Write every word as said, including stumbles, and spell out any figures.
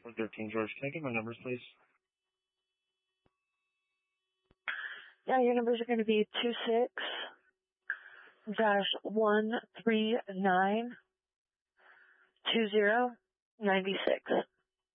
four thirteen George. Can I get my numbers, please? Yeah, your numbers are going to be two six dash one three nine two zero ninety six.